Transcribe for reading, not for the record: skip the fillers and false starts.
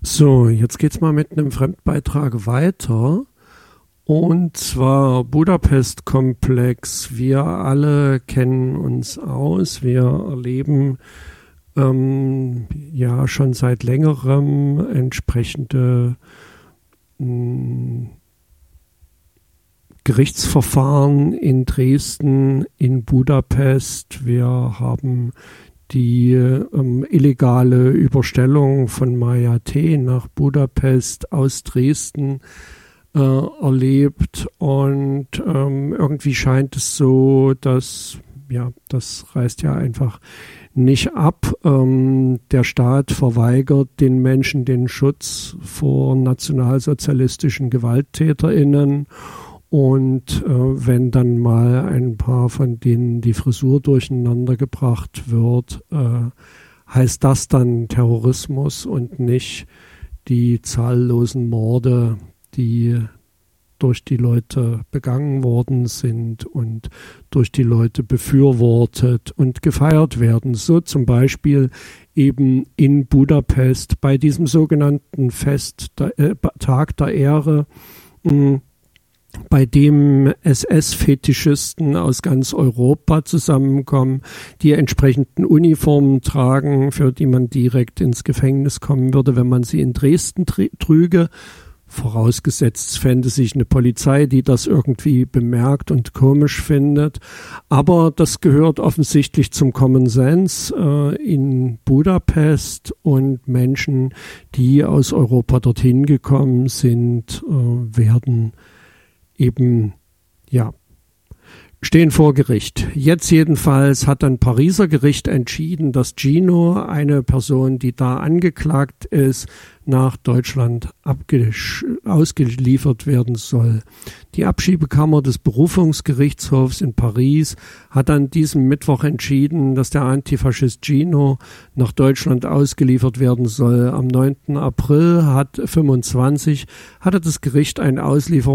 So, jetzt geht's mal mit einem Fremdbeitrag weiter. Und zwar Budapest-Komplex. Wir alle kennen uns aus. Wir erleben ja schon seit längerem entsprechende Gerichtsverfahren in Dresden, in Budapest. Wir haben die illegale Überstellung von Maja T. nach Budapest aus Dresden erlebt, und irgendwie scheint es so, dass, ja, das reißt ja einfach nicht ab. Der Staat verweigert den Menschen den Schutz vor nationalsozialistischen GewalttäterInnen. Und wenn dann mal ein paar von denen die Frisur durcheinander gebracht wird, heißt das dann Terrorismus und nicht die zahllosen Morde, die durch die Leute begangen worden sind und durch die Leute befürwortet und gefeiert werden. So zum Beispiel eben in Budapest bei diesem sogenannten Tag der Ehre, bei dem SS-Fetischisten aus ganz Europa zusammenkommen, die entsprechenden Uniformen tragen, für die man direkt ins Gefängnis kommen würde, wenn man sie in Dresden trüge. Vorausgesetzt, es fände sich eine Polizei, die das irgendwie bemerkt und komisch findet. Aber das gehört offensichtlich zum Common Sense in Budapest, und Menschen, die aus Europa dorthin gekommen sind, werden eben, ja, stehen vor Gericht. Jetzt jedenfalls hat ein Pariser Gericht entschieden, dass Gino, eine Person, die da angeklagt ist, nach Deutschland ausgeliefert werden soll. Die Abschiebekammer des Berufungsgerichtshofs in Paris hat an diesem Mittwoch entschieden, dass der Antifaschist Gino nach Deutschland ausgeliefert werden soll. Am 9. April hatte das Gericht ein Auslieferungsverfahren